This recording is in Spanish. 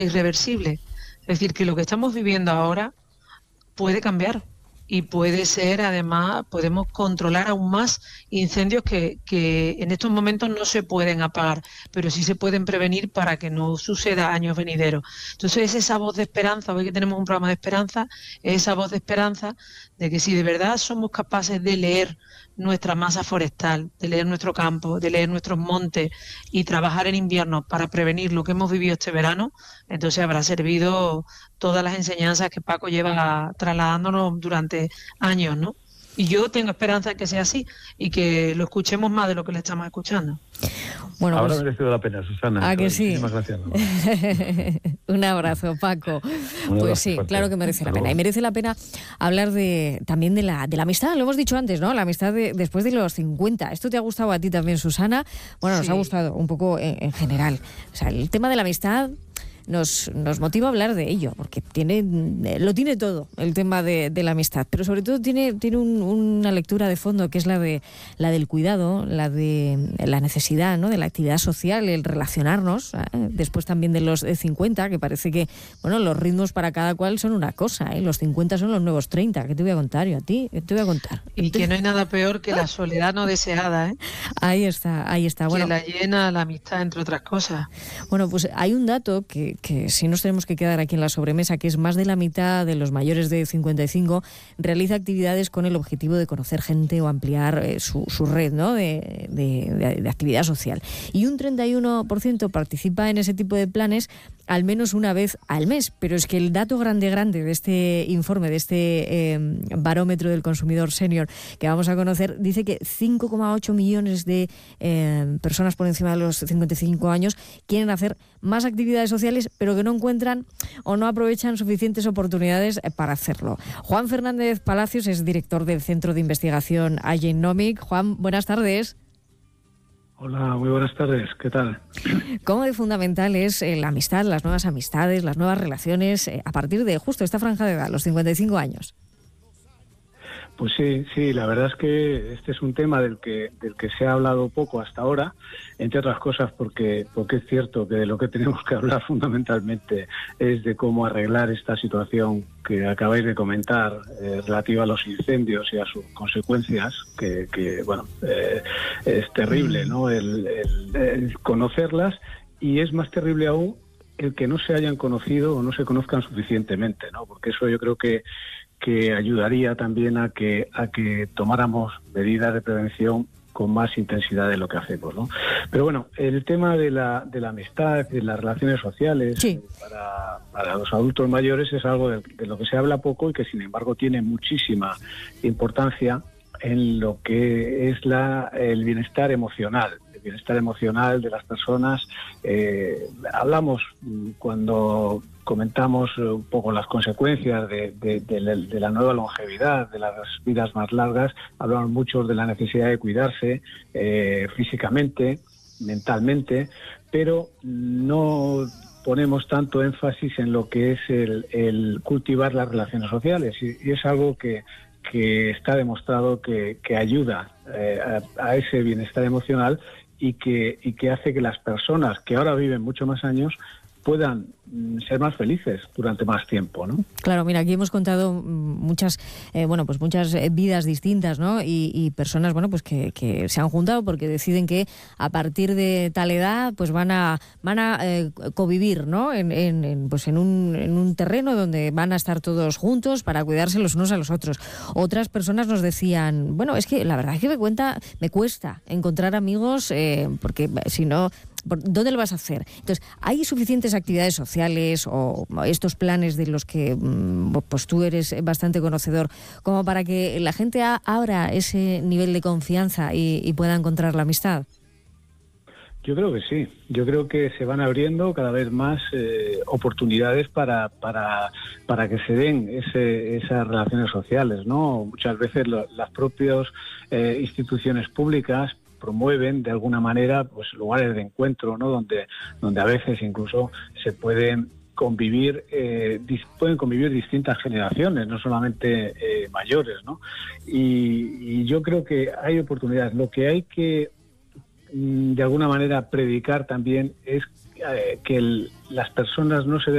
irreversible. Es decir, que lo que estamos viviendo ahora puede cambiar y puede ser, además, podemos controlar aún más incendios que en estos momentos no se pueden apagar, pero sí se pueden prevenir para que no suceda años venideros. Entonces, es esa voz de esperanza, hoy que tenemos un programa de esperanza, es esa voz de esperanza de que si de verdad somos capaces de leer nuestra masa forestal, de leer nuestro campo, de leer nuestros montes y trabajar en invierno para prevenir lo que hemos vivido este verano, entonces habrá servido todas las enseñanzas que Paco lleva trasladándonos durante años, ¿no? Y yo tengo esperanza en que sea así y que lo escuchemos más de lo que le estamos escuchando. Bueno, ahora pues, ha merecido la pena, Susana. ¿a que sí? Muchísimas gracias. ¿No? Un abrazo, Paco. Un Pues abrazo sí, fuerte. claro que merece la Hasta pena. luego. Y merece la pena hablar también de la amistad, lo hemos dicho antes, ¿no? La amistad después de los 50. ¿Esto te ha gustado a ti también, Susana? Bueno, nos ha gustado un poco en general. O sea, el tema de la amistad nos motiva a hablar de ello, porque lo tiene todo, el tema de la amistad, pero sobre todo tiene una lectura de fondo que es la del cuidado, la de la necesidad, ¿no?, de la actividad social, el relacionarnos, después también de los 50, que parece que, bueno, los ritmos para cada cual son una cosa, los 50 son los nuevos 30, ¿qué te voy a contar yo a ti? ¿Qué te voy a contar? Y que no hay nada peor que la soledad no deseada, ¿eh? Ahí está. Bueno, que la llena la amistad, entre otras cosas. Bueno, pues hay un dato que sí nos tenemos que quedar aquí en la sobremesa, que es más de la mitad de los mayores de 55 realiza actividades con el objetivo de conocer gente o ampliar su red, ¿no?, de actividad social. Y un 31% participa en ese tipo de planes al menos una vez al mes. Pero es que el dato grande de este informe, de este barómetro del consumidor senior que vamos a conocer, dice que 5,8 millones de personas por encima de los 55 años quieren hacer más actividades sociales, pero que no encuentran o no aprovechan suficientes oportunidades para hacerlo. Juan Fernández Palacios es director del Centro de Investigación Agenomic. Juan, buenas tardes. Hola, muy buenas tardes. ¿Qué tal? ¿Cómo de fundamental es la amistad, las nuevas amistades, las nuevas relaciones a partir de justo esta franja de edad, los 55 años? Pues sí, la verdad es que este es un tema del que se ha hablado poco hasta ahora, entre otras cosas porque es cierto que de lo que tenemos que hablar fundamentalmente es de cómo arreglar esta situación que acabáis de comentar relativa a los incendios y a sus consecuencias, que es terrible, ¿no?, el conocerlas, y es más terrible aún el que no se hayan conocido o no se conozcan suficientemente, ¿no?, porque eso yo creo que ayudaría también a que tomáramos medidas de prevención con más intensidad de lo que hacemos, ¿no? Pero bueno, el tema de la amistad, de las relaciones sociales, sí, para los adultos mayores es algo de lo que se habla poco y que sin embargo tiene muchísima importancia en lo que es el bienestar emocional. El bienestar emocional de las personas. Hablamos cuando comentamos un poco las consecuencias de la nueva longevidad, de las vidas más largas, hablamos mucho de la necesidad de cuidarse físicamente, mentalmente, pero no ponemos tanto énfasis en lo que es el cultivar las relaciones sociales, y es algo que está demostrado que ayuda a ese bienestar emocional y que hace que las personas que ahora viven mucho más años puedan ser más felices durante más tiempo, ¿no? Claro, mira, aquí hemos contado muchas vidas distintas, ¿no? Y personas, bueno, pues que se han juntado porque deciden que a partir de tal edad, pues van a convivir, ¿no? En un terreno donde van a estar todos juntos para cuidarse los unos a los otros. Otras personas nos decían, bueno, es que la verdad es que me cuesta encontrar amigos porque si no, ¿dónde lo vas a hacer? Entonces, ¿hay suficientes actividades sociales o estos planes de los que pues tú eres bastante conocedor como para que la gente abra ese nivel de confianza y pueda encontrar la amistad? Yo creo que sí. Yo creo que se van abriendo cada vez más oportunidades para que se den esas relaciones sociales, ¿no? Muchas veces las propias instituciones públicas promueven de alguna manera pues lugares de encuentro, ¿no?, donde a veces incluso se pueden convivir distintas generaciones, no solamente mayores, ¿no? Y yo creo que hay oportunidades. Lo que hay que de alguna manera predicar también es que las personas no se